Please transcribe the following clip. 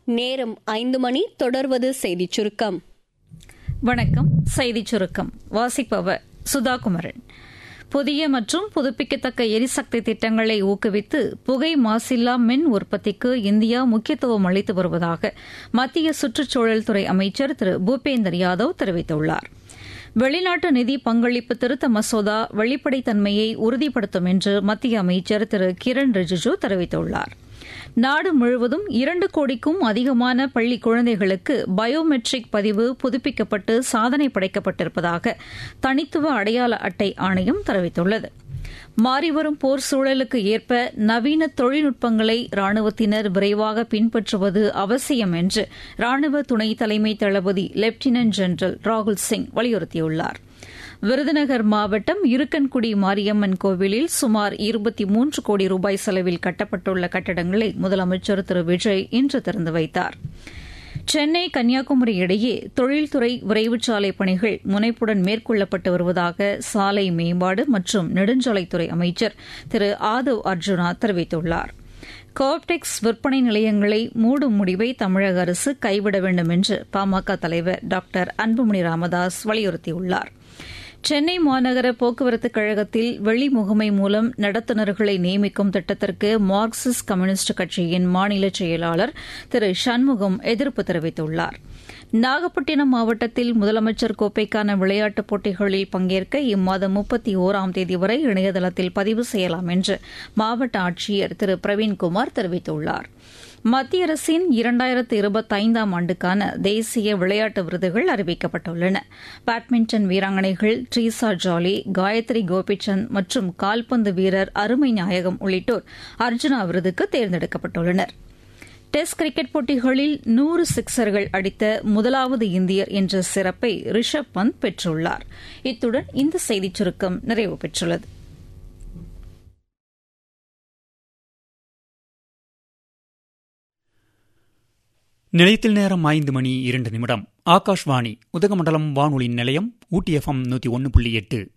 நேரம் 5 மணி. தொடர்வது செய்திச் சுருக்கம். வணக்கம். செய்திச் சுருக்கம் வாசிப்பவர் சுதாகுமரன். புதிய மற்றும் புதுப்பிக்கத்தக்க எரிசக்தி திட்டங்களை ஊக்குவித்து புகை மாசில்லா மின் உற்பத்திக்கு இந்தியா முக்கியத்துவம் அளித்து வருவதாக மத்திய சுற்றுச்சூழல் துறை அமைச்சர் திரு பூபேந்தர் யாதவ் தெரிவித்துள்ளார். வெளிநாட்டு நிதி பங்களிப்பு திருத்த மசோதா வெளிப்படைத்தன்மையை உறுதிப்படுத்தும் என்று மத்திய அமைச்சர் திரு கிரண் ரிஜிஜு தெரிவித்துள்ளார். நாடு முழுவதும் 2 கோடிக்கும் அதிகமான பள்ளி குழந்தைகளுக்கு பயோமெட்ரிக் பதிவு புதுப்பிக்கப்பட்டு சாதனை படைக்கப்பட்டிருப்பதாக தனித்துவ அடையாள அட்டை ஆணையம் தெரிவித்துள்ளது. மாறிவரும் போர் சூழலுக்கு ஏற்ப நவீன தொழில்நுட்பங்களை ராணுவத்தினர் விரைவாக பின்பற்றுவது அவசியம் என்று ராணுவ துணை தலைமை தளபதி லெப்டினன்ட் ஜெனரல் ராகுல் சிங் வலியுறுத்தியுள்ளார். விருதுநகர் மாவட்டம் இருக்கன்குடி மாரியம்மன் கோவிலில் சுமார் 23 கோடி ரூபாய் செலவில் கட்டப்பட்டுள்ள கட்டடங்களை முதலமைச்சர் திரு விஜய் இன்று திறந்து வைத்தார். சென்னை கன்னியாகுமரி இடையே தொழில்துறை விரைவுச்சாலை பணிகள் முனைப்புடன் மேற்கொள்ளப்பட்டு வருவதாக சாலை மேம்பாடு மற்றும் நெடுஞ்சாலைத்துறை அமைச்சர் திரு ஆதவ் அர்ஜுனா தெரிவித்துள்ளார். கோஆப்டெக்ஸ் விற்பனை நிலையங்களை மூடும் முடிவை தமிழக அரசு கைவிட வேண்டும் என்று பாமக தலைவர் டாக்டர் அன்புமணி ராமதாஸ் வலியுறுத்தியுள்ளார். சென்னை மாநகர போக்குவரத்துக் கழகத்தில் வெளி முகமை மூலம் நடத்துனர்களை நியமிக்கும் திட்டத்திற்கு மார்க்சிஸ்ட் கம்யூனிஸ்ட் கட்சியின் மாநில செயலாளர் திரு சண்முகம் எதிர்ப்பு தெரிவித்துள்ளார். நாகப்பட்டினம் மாவட்டத்தில் முதலமைச்சர் கோப்பைக்கான விளையாட்டுப் போட்டிகளில் பங்கேற்க இம்மாதம் 31ஆம் தேதி வரை இணையதளத்தில் பதிவு செய்யலாம் என்று மாவட்ட ஆட்சியர் திரு பிரவீன்குமார் தெரிவித்துள்ளார். மத்திய அரசின் 2025ஆம் ஆண்டுக்கான தேசிய விளையாட்டு விருதுகள் அறிவிக்கப்பட்டுள்ளன. பேட்மிண்டன் வீராங்கனைகள் ட்ரீசா ஜாலி, காயத்ரி கோபிச்சந்த் மற்றும் கால்பந்து வீரர் அருமை நாயகம் உள்ளிட்டோர் அர்ஜுனா விருதுக்கு தேர்ந்தெடுக்கப்பட்டுள்ளனர். டெஸ்ட் கிரிக்கெட் போட்டிகளில் 100 சிக்சர்கள் அடித்த முதலாவது இந்தியர் என்ற சிறப்பை ரிஷப் பந்த் பெற்றுள்ளார். இத்துடன் இந்த செய்திச் சுருக்கம் நிறைவு பெற்றுள்ளது. நிலையத்தில் நேரம் 5 மணி 2 நிமிடம். ஆகாஷ்வாணி உதகமண்டலம் வானொலி நிலையம் ஊட்டி FM 101.8.